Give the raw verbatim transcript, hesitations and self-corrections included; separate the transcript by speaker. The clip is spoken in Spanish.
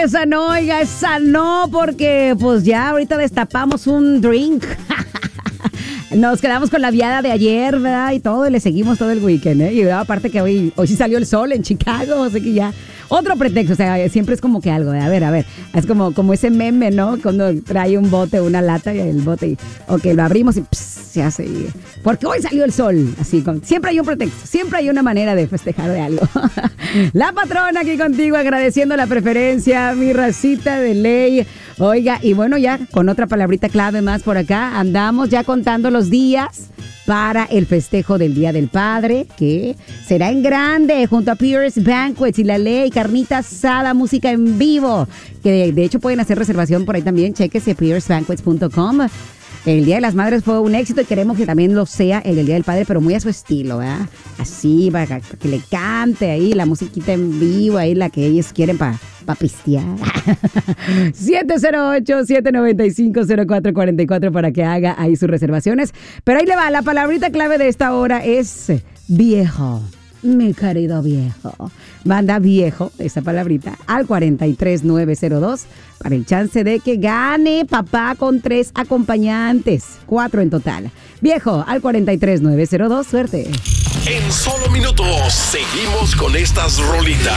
Speaker 1: esa no, oiga, esa no, porque pues ya ahorita destapamos un drink. Nos quedamos con la viada de ayer, ¿verdad? Y todo, y le seguimos todo el weekend, ¿eh? Y aparte que hoy, hoy sí salió el sol en Chicago, así que ya... Otro pretexto, o sea, siempre es como que algo, de, a ver, a ver, es como, como ese meme, ¿no? Cuando trae un bote, una lata, y el bote, y, ok, lo abrimos y pss, se hace, y, porque hoy salió el sol, así, con, siempre hay un pretexto, siempre hay una manera de festejar de algo. La patrona aquí contigo, agradeciendo la preferencia, mi racita de ley. Oiga, y bueno, ya con otra palabrita clave más por acá, andamos ya contando los días para el festejo del Día del Padre, que será en grande, junto a Pierce Banquets y La Ley, carnita asada, música en vivo, que de, de hecho pueden hacer reservación por ahí también, chequese pierce banquets punto com. El Día de las Madres fue un éxito y queremos que también lo sea el del Día del Padre, pero muy a su estilo, ¿verdad? Así, para que le cante ahí la musiquita en vivo, ahí la que ellos quieren para pa pistear. siete cero ocho, siete nueve cinco, cero cuatro cuatro cuatro para que haga ahí sus reservaciones. Pero ahí le va, la palabrita clave de esta hora es viejo. Mi querido viejo. Manda viejo, esa palabrita, al cuarenta y tres nueve cero dos para el chance de que gane papá con tres acompañantes. Cuatro en total. Viejo, al cuarenta y tres nueve cero dos. Suerte.
Speaker 2: En solo minutos, seguimos con estas rolitas.